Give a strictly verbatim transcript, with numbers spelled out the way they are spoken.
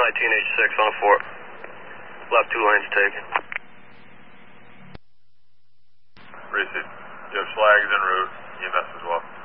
nineteen eighty-six on a four. Left two lanes taken. Receive. You have flags en route. E M S as well.